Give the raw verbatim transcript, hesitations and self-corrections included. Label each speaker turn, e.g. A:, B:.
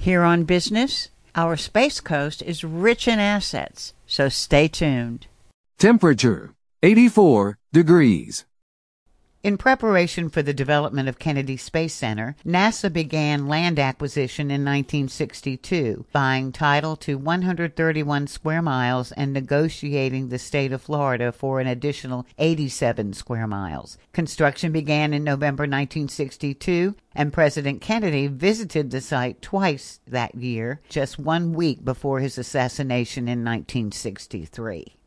A: Here on Business, our Space Coast is rich in assets, so stay tuned.
B: Temperature, eighty-four degrees.
A: In preparation for the development of Kennedy Space Center, NASA began land acquisition in nineteen sixty-two, buying title to one hundred thirty-one square miles and negotiating the state of Florida for an additional eighty-seven square miles. Construction began in November nineteen sixty-two, and President Kennedy visited the site twice that year, just one week before his assassination in nineteen sixty-three.